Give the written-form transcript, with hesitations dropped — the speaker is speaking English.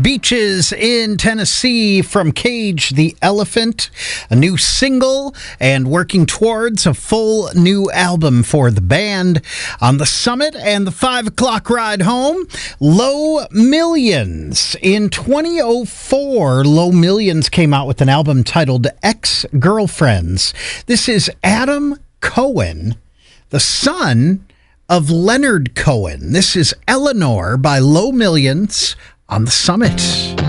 Beaches in Tennessee from Cage the Elephant, a new single and working towards a full new album for the band. On the Summit and the 5 o'clock ride home, Low Millions. In 2004, Low Millions came out with an album titled Ex-Girlfriends. This is Adam Cohen, the son of Leonard Cohen. This is Eleanor by Low Millions on the Summit.